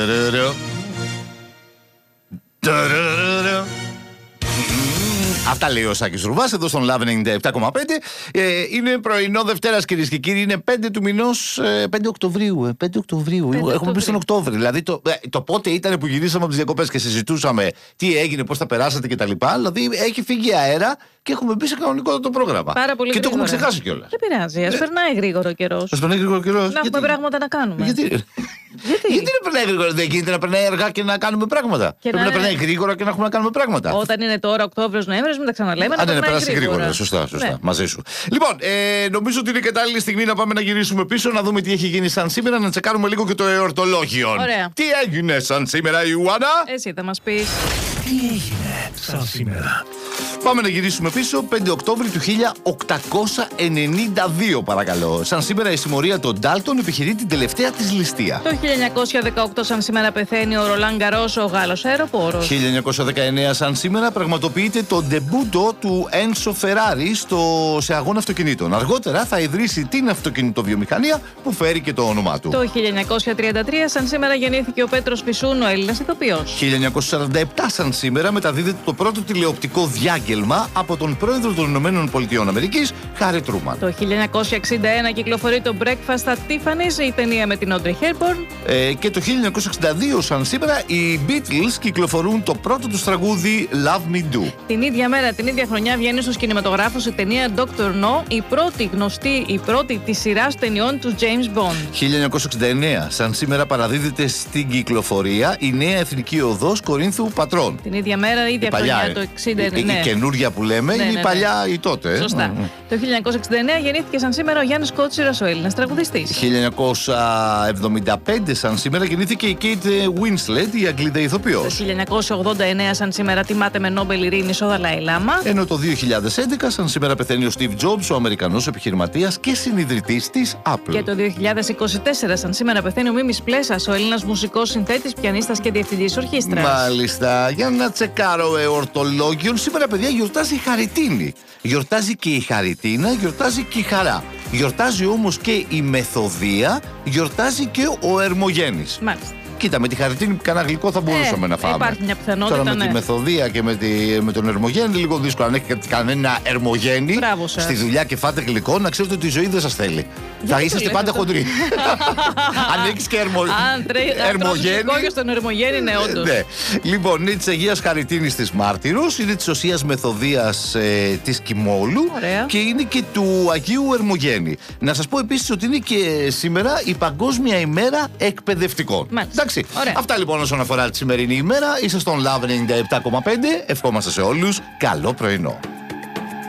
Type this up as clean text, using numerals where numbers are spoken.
Αυτά λέει ο Σάκης Ρουβάς εδώ στον Love 97,5. Είναι πρωινό Δευτέρας, κυρίες και κύριοι. Είναι 5 του μηνός, 5 Οκτωβρίου. 5 Οκτωβρίου. Έχουμε μπει στον Οκτώβρη. Δηλαδή το πότε ήταν που γυρίσαμε από τις διακοπές και συζητούσαμε τι έγινε, πώς θα περάσατε κτλ. Δηλαδή έχει φύγει αέρα και έχουμε μπει σε κανονικό το πρόγραμμα. Πάρα πολύ και γρήγορα. το έχουμε ξεχάσει κιόλας. Δεν πειράζει. Ας περνάει γρήγορο ο καιρός. Ας περνάει γρήγορο καιρός. Να έχουμε πράγματα να κάνουμε. Γιατί δεν περνάει γρήγορα, δεν γίνεται να περνάει αργά και να κάνουμε πράγματα. Πρέπει να περνάει γρήγορα και να έχουμε να κάνουμε πράγματα. Όταν είναι τώρα Οκτώβριος-Νοέμβριος, μην τα ξαναλέμε. Αν δεν περάσει γρήγορα. Σωστά. Ναι. Μαζί σου. Λοιπόν, νομίζω ότι είναι κατάλληλη στιγμή να πάμε να γυρίσουμε πίσω, να δούμε τι έχει γίνει σαν σήμερα, να τσεκάρουμε λίγο και το εορτολόγιο. Ωραία. Τι έγινε σαν σήμερα, Ιουάννα? Εσύ θα μας πεις. Τι έγινε σαν σήμερα? Πάμε να γυρίσουμε πίσω, 5 Οκτώβρη του 1892, παρακαλώ. Σαν σήμερα η συμμορία των Ντάλτον επιχειρεί την τελευταία της ληστεία. Το 1918 σαν σήμερα πεθαίνει ο Ρολάν Γκαρός, ο Γάλλος αεροπόρος. 1919 σαν σήμερα πραγματοποιείται το ντεμπούτο του Ένσο Φεράρι σε αγώνα αυτοκινήτων. Αργότερα θα ιδρύσει την αυτοκινητοβιομηχανία που φέρει και το όνομά του. Το 1933 σαν σήμερα γεννήθηκε ο Πέτρος Φυσούν, ο Έλληνας ηθοποιός. 1947 σαν σήμερα μεταδίδεται το πρώτο τηλεοπτικό διάγγελμα από τον πρόεδρο των Ηνωμένων Πολιτειών Αμερικής, Χάρι Τρούμαν. Το 1961 κυκλοφορεί το Breakfast at Tiffany's, η ταινία με την Audrey Hepburn. Και το 1962 σαν σήμερα οι Beatles κυκλοφορούν το πρώτο τους τραγούδι Love Me Do. Την ίδια μέρα, την ίδια χρονιά βγαίνει στους κινηματογράφους η ταινία Dr. No, η πρώτη της σειράς ταινιών του James Bond. 1969 σαν σήμερα παραδίδεται στην κυκλοφορία η νέα εθνική οδός Κορίνθου Πατρών. Την ίδια μέρα, η ίδια χρονιά, το 60. Η καινούργια που λέμε είναι η παλιά η τότε. Σωστά. Το 1969 γεννήθηκε σαν σήμερα ο Γιάννης Κότσιρας, ο Έλληνας τραγουδιστής. 1975 σαν σήμερα γεννήθηκε η Kate Winslet, η Αγγλίδα ηθοποιός. Το 1989 σαν σήμερα τιμάται με Νόμπελ Ειρήνης ο Δαλάι Λάμα. Ενώ το 2011 σαν σήμερα πεθαίνει ο Steve Jobs, ο Αμερικανός επιχειρηματίας και συνιδρυτής της Apple. Και το 2024 σαν σήμερα πεθαίνει ο Μίμης Πλέσας, ο Έλληνας μουσικός συνθέτης, πιανίστας και διευθυντής ορχήστρας. Μάλιστα. Για να τσεκάρω εορτολόγιον. Σήμερα, παιδιά, γιορτάζει η Χαριτίνη. Γιορτάζει και η Χαριτίνα, γιορτάζει και η Χαρά. Γιορτάζει όμως και η Μεθοδία, γιορτάζει και ο Ερμογένης. Μάλιστα. Κοίτα, με τη Χαριτίνη κανένα γλυκό θα μπορούσαμε να φάμε. Υπάρχει μια πιθανότητα. Τώρα με τη Μεθοδία και με τον Ερμογένη λίγο δύσκολο. Αν έχετε κανένα Ερμογένη στη δουλειά και φάτε γλυκό, να ξέρετε ότι η ζωή δεν σας θέλει. Θα είσαστε πάντα χοντροί. Αν έχεις και Ερμογένη. Γλυκό στον Ερμογένη, ναι, όντως. Ναι. Λοιπόν, είναι της Αγίας Χαριτίνης της Μάρτυρος, είναι της Οσίας Μεθοδίας της Κιμόλου. Ωραία. Και είναι και του Αγίου Ερμογένη. Να σας πω επίσης ότι είναι και σήμερα η Παγκόσμια ημέρα εκπαιδευτικών. Εντάξει. Αυτά λοιπόν όσον αφορά τη σημερινή ημέρα. Είστε στον Love 97,5. Ευχόμαστε σε όλους καλό πρωινό.